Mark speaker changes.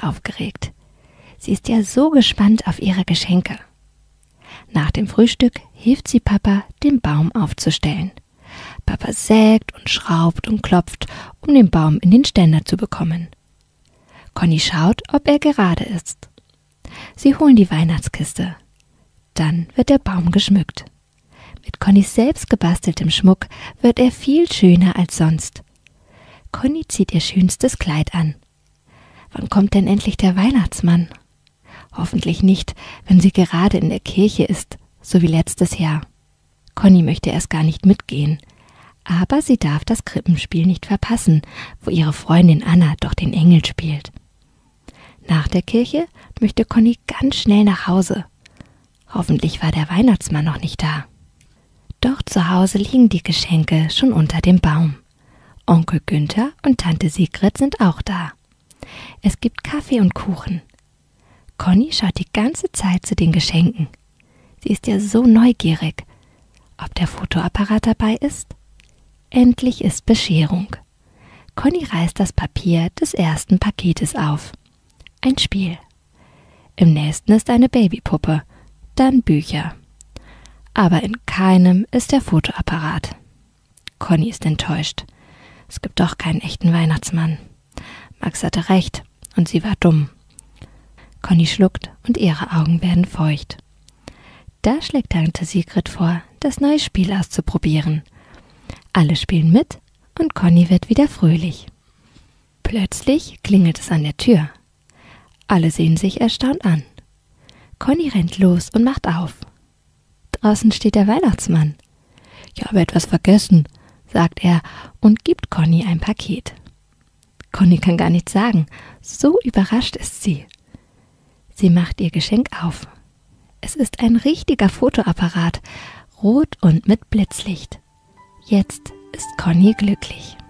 Speaker 1: aufgeregt. Sie ist ja so gespannt auf ihre Geschenke. Nach dem Frühstück hilft sie Papa, den Baum aufzustellen. Papa sägt und schraubt und klopft, um den Baum in den Ständer zu bekommen. Conny schaut, ob er gerade ist. Sie holen die Weihnachtskiste. Dann wird der Baum geschmückt. Mit Connys selbst gebasteltem Schmuck wird er viel schöner als sonst. Conny zieht ihr schönstes Kleid an. Wann kommt denn endlich der Weihnachtsmann? Hoffentlich nicht, wenn sie gerade in der Kirche ist, so wie letztes Jahr. Conny möchte erst gar nicht mitgehen, aber sie darf das Krippenspiel nicht verpassen, wo ihre Freundin Anna doch den Engel spielt. Nach der Kirche möchte Conny ganz schnell nach Hause. Hoffentlich war der Weihnachtsmann noch nicht da. Doch zu Hause liegen die Geschenke schon unter dem Baum. Onkel Günther und Tante Sigrid sind auch da. Es gibt Kaffee und Kuchen. Conny schaut die ganze Zeit zu den Geschenken. Sie ist ja so neugierig. Ob der Fotoapparat dabei ist? Endlich ist Bescherung. Conny reißt das Papier des ersten Paketes auf. Ein Spiel. Im nächsten ist eine Babypuppe, dann Bücher. Aber in keinem ist der Fotoapparat. Conny ist enttäuscht. Es gibt doch keinen echten Weihnachtsmann. Max hatte recht und sie war dumm. Conny schluckt und ihre Augen werden feucht. Da schlägt Tante Sigrid vor, das neue Spiel auszuprobieren. Alle spielen mit und Conny wird wieder fröhlich. Plötzlich klingelt es an der Tür. Alle sehen sich erstaunt an. Conny rennt los und macht auf. Draußen steht der Weihnachtsmann. Ich habe etwas vergessen, sagt er und gibt Conny ein Paket. Conny kann gar nichts sagen, so überrascht ist sie. Sie macht ihr Geschenk auf. Es ist ein richtiger Fotoapparat, rot und mit Blitzlicht. Jetzt ist Conny glücklich.